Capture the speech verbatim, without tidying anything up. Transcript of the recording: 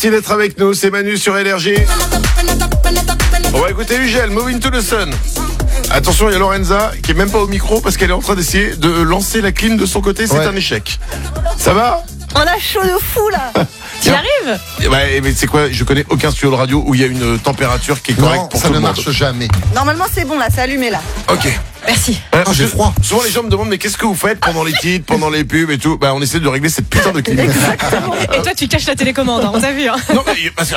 Merci d'être avec nous, c'est Manu sur Énergie. On va écouter Ugel, Moving to the Sun. Attention, il y a Lorenza qui est même pas au micro parce qu'elle est en train d'essayer de lancer la clim de son côté, c'est ouais. un échec. Ça va ? On a chaud de fou là. Tu y arrives ? Ouais, mais c'est quoi ? Je connais aucun studio de radio où il y a une température qui est correcte non, pour ça tout ne le monde. marche jamais. Normalement c'est bon là, c'est allumé là. Ok. Merci. Ouais, oh, j'ai froid. Souvent les gens me demandent mais qu'est-ce que vous faites pendant les titres, pendant les pubs et tout ? Bah on essaie de régler cette putain de clim. Exactement. Et toi tu caches la télécommande, hein, on t'a vu. Hein. Non mais parce que